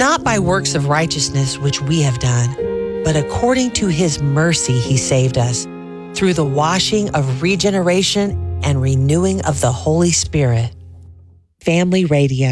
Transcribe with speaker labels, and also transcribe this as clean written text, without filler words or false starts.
Speaker 1: not by works of righteousness which we have done, but according to his mercy he saved us, through the washing of regeneration and renewing of the Holy Spirit. Family Radio.